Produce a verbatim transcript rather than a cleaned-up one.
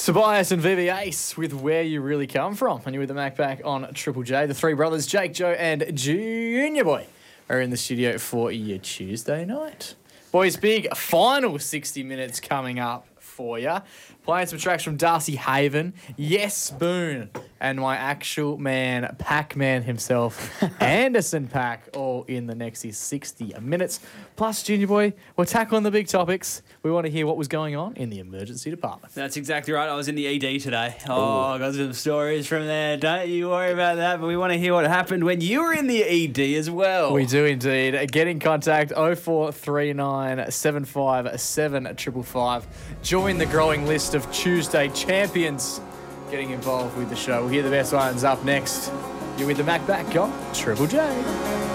Tobias and V B Ace with Where You Really Come From. And you're with the Mac back on Triple J. The three brothers, Jake, Joe, and Junior Boy, are in the studio for your Tuesday night. Boys, big final sixty minutes coming up for you. Playing some tracks from Darcy Haven, Yes Boone, and my actual man, Pac-Man himself, Anderson Paak, all in the next sixty minutes. Plus, Junior Boy, we're tackling the big topics. We want to hear what was going on in the emergency department. That's exactly right. I was in the E D today. Oh, I got some stories from there. Don't you worry about that. But we want to hear what happened when you were in the E D as well. We do indeed. Get in contact oh four three nine, seven five seven, five five five. Join the growing list of Tuesday champions getting involved with the show. We'll hear the best ones up next. You're with the Mac back on Triple J.